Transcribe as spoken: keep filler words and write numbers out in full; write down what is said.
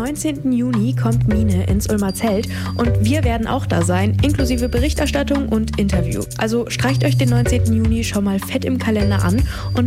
neunzehnten Juni kommt Mine ins Ulmer Zelt und wir werden auch da sein, inklusive Berichterstattung und Interview. Also streicht euch den neunzehnten Juni schon mal fett im Kalender an und